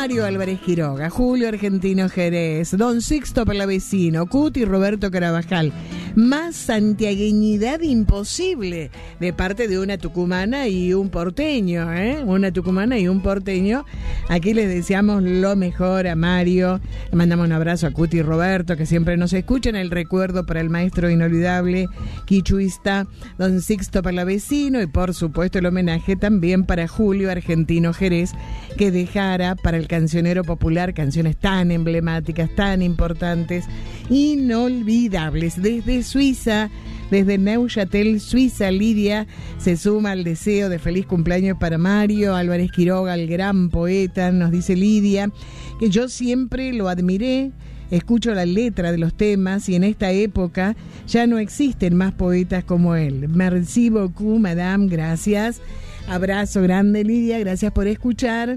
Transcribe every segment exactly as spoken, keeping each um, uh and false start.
Mario Álvarez Quiroga, Julio Argentino Jerez, Don Sixto Palavecino, Cuti Roberto Carabajal. Más santiagueñidad imposible de parte de una tucumana y un porteño, ¿eh? Una tucumana y un porteño. Aquí les deseamos lo mejor a Mario. Le mandamos un abrazo a Cuti Roberto, que siempre nos escuchan. El recuerdo para el maestro inolvidable quichuista Don Sixto Palavecino, y por supuesto el homenaje también para Julio Argentino Jerez, que dejara para el cancionero popular canciones tan emblemáticas, tan importantes, inolvidables. Desde Suiza, desde Neuchâtel, Suiza, Lidia se suma al deseo de feliz cumpleaños para Mario Álvarez Quiroga, el gran poeta. Nos dice Lidia que yo siempre lo admiré, escucho la letra de los temas y en esta época ya no existen más poetas como él. Merci beaucoup, madame, gracias. Abrazo grande, Lidia, gracias por escuchar.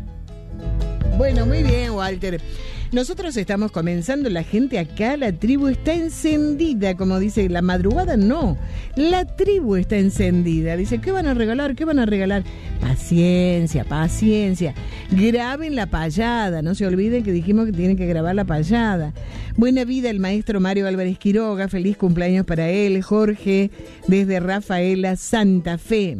Bueno, muy bien, Walter. Nosotros estamos comenzando, la gente acá, la tribu está encendida, como dice, la madrugada no, la tribu está encendida. Dice, ¿qué van a regalar? ¿Qué van a regalar? Paciencia, paciencia. Graben la payada, no se olviden que dijimos que tienen que grabar la payada. Buena vida el maestro Mario Álvarez Quiroga, feliz cumpleaños para él. Jorge, desde Rafaela, Santa Fe.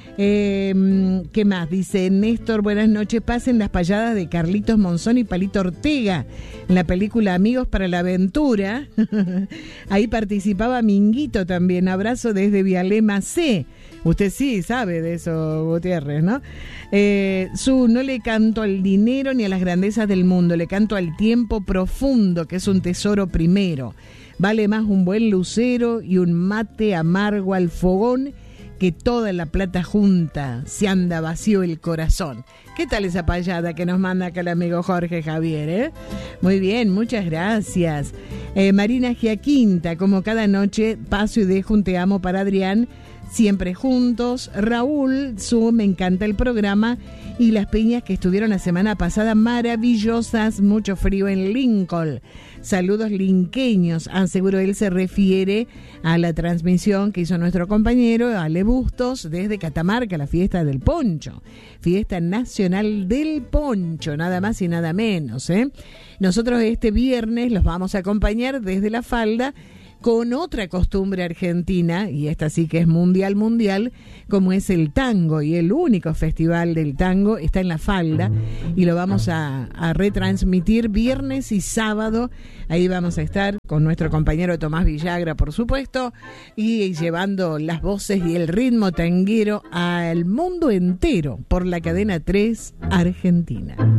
Eh, ¿Qué más? Dice Néstor, buenas noches, pasen las payadas de Carlitos Monzón y Palito Ortega en la película Amigos para la Aventura. Ahí participaba Minguito también. Abrazo desde Vialema C. Usted sí sabe de eso, Gutiérrez, ¿no? Eh, su, no le canto al dinero ni a las grandezas del mundo, le canto al tiempo profundo, que es un tesoro primero. Vale más un buen lucero y un mate amargo al fogón que toda la plata junta, se anda vacío el corazón. ¿Qué tal esa payada que nos manda acá el amigo Jorge Javier, eh? Muy bien, muchas gracias. Eh, Marina Giaquinta, como cada noche, paso y dejo un te amo para Adrián, siempre juntos. Raúl, su, me encanta el programa y las peñas que estuvieron la semana pasada, maravillosas, mucho frío en Lincoln. Saludos linqueños. Ah, seguro él se refiere a la transmisión que hizo nuestro compañero Ale Bustos desde Catamarca, la fiesta del poncho. Fiesta nacional del poncho, nada más y nada menos, ¿eh? Nosotros este viernes los vamos a acompañar desde La Falda con otra costumbre argentina, y esta sí que es mundial, mundial, como es el tango, y el único festival del tango está en La Falda, y lo vamos a, a retransmitir viernes y sábado. Ahí vamos a estar con nuestro compañero Tomás Villagra, por supuesto, y llevando las voces y el ritmo tanguero al mundo entero por la cadena tres Argentina.